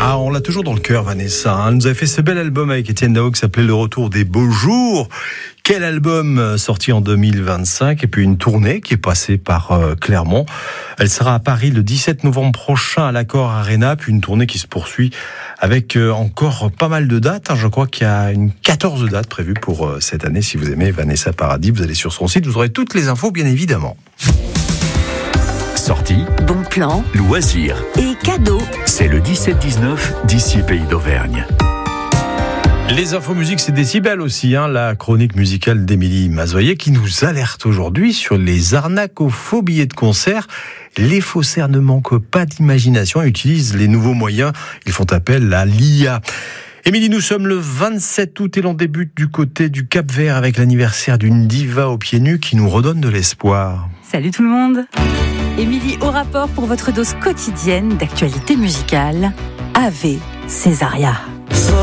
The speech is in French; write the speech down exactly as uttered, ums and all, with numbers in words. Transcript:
Ah, on l'a toujours dans le cœur, Vanessa. Elle nous avait fait ce bel album avec Étienne Dao qui s'appelait Le Retour des Beaux Jours. Quel album sorti en deux mille vingt-cinq, et puis une tournée qui est passée par euh, Clermont. Elle sera à Paris le dix-sept novembre prochain à l'Accor Arena, puis une tournée qui se poursuit avec euh, encore pas mal de dates. Je crois qu'il y a une quatorze dates prévues pour euh, cette année. Si vous aimez Vanessa Paradis, vous allez sur son site, vous aurez toutes les infos bien évidemment. Sortie, bon plan, loisirs et cadeaux. C'est le dix-sept dix-neuf d'ici Pays d'Auvergne. Les infos musiques, c'est Décibel aussi, hein, la chronique musicale d'Émilie Mazoyer qui nous alerte aujourd'hui sur les arnaques aux faux billets de concert. Les faussaires ne manquent pas d'imagination et utilisent les nouveaux moyens. Ils font appel à l'I A. Émilie, nous sommes le vingt-sept août et l'on débute du côté du Cap-Vert avec l'anniversaire d'une diva aux pieds nus qui nous redonne de l'espoir. Salut tout le monde. Émilie au rapport pour votre dose quotidienne d'actualité musicale. Ave Césaria.